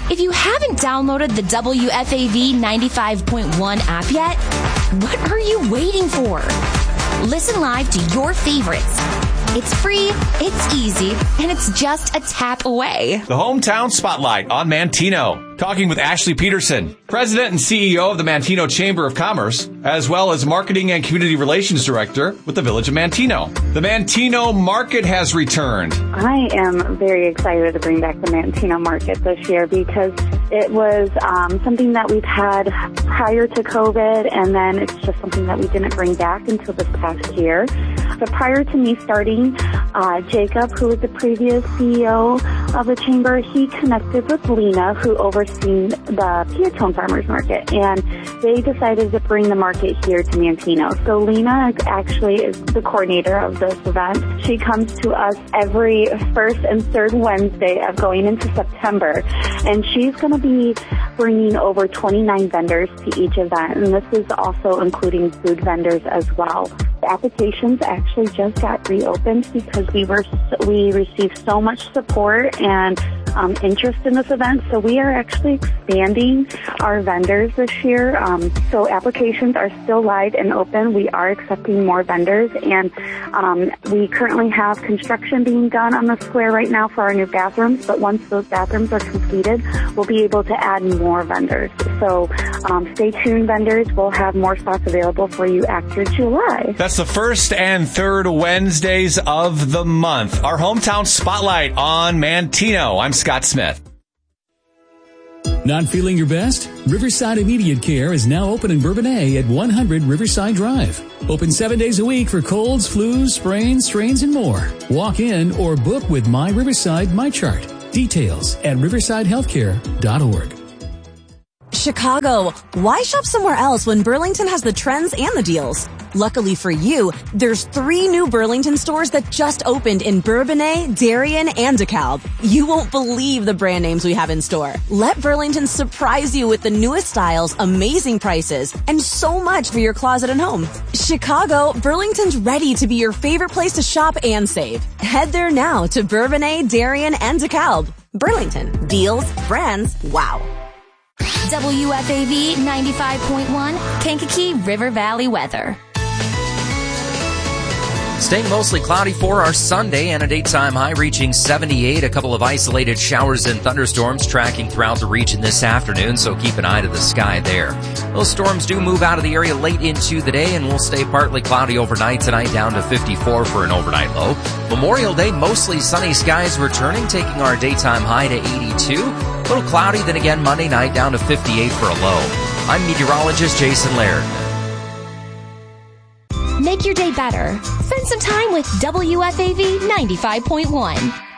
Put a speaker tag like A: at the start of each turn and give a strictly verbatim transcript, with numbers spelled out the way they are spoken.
A: If you haven't downloaded the W F A V ninety-five point one app yet, what are you waiting for? Listen live to your favorites. It's free, it's easy, and it's just a tap away.
B: The Hometown Spotlight on Manteno. Talking with Ashley Peterson, President and C E O of the Manteno Chamber of Commerce, as well as Marketing and Community Relations Director with the Village of Manteno. The Manteno Market has returned.
C: I am very excited to bring back the Manteno Market this year because it was um, something that we've had prior to COVID, and then it's just something that we didn't bring back until this past year. So prior to me starting, uh, Jacob, who was the previous C E O of the Chamber, he connected with Lena, who oversees the Peatone Farmers Market, and they decided to bring the market here to Manteno. So Lena actually is the coordinator of this event. She comes to us every first and third Wednesday of going into September, and she's going to be bringing over twenty-nine vendors to each event, and this is also including food vendors as well. The applications actually just got reopened because we were we received so much support and um, interest in this event, so we are actually expanding our vendors this year. Um, so applications are still live and open. We are accepting more vendors, and um, we currently have construction being done on the square right now for our new bathrooms, but once those bathrooms are completed, we'll be able to add more vendors. So um, stay tuned, vendors. We'll have more spots available for you after July.
B: That's the first and third Wednesdays of the month. Our Hometown Spotlight on Manteno. I'm Scott Smith.
D: Not feeling your best? Riverside Immediate Care is now open in Bourbonnais at one hundred Riverside Drive. Open seven days a week for colds, flus, sprains, strains, and more. Walk in or book with My Riverside MyChart. Details at riverside healthcare dot org.
E: Chicago, why shop somewhere else when Burlington has the trends and the deals? Luckily for you, there's three new Burlington stores that just opened in Bourbonnais, Darien, and DeKalb. You won't believe the brand names we have in store. Let Burlington surprise you with the newest styles, amazing prices, and so much for your closet and home. Chicago, Burlington's ready to be your favorite place to shop and save. Head there now to Bourbonnais, Darien, and DeKalb. Burlington. Deals, brands, wow.
A: W F A V ninety-five point one, Kankakee River Valley weather.
F: Staying mostly cloudy for our Sunday and a daytime high reaching seventy-eight. A couple of isolated showers and thunderstorms tracking throughout the region this afternoon, so keep an eye to the sky there. Those storms do move out of the area late into the day and will stay partly cloudy overnight tonight, down to fifty-four for an overnight low. Memorial Day, mostly sunny skies returning, taking our daytime high to eighty-two. A little cloudy, then again Monday night down to fifty-eight for a low. I'm meteorologist Jason Laird.
A: Make your day better. Spend some time with W F A V ninety-five point one.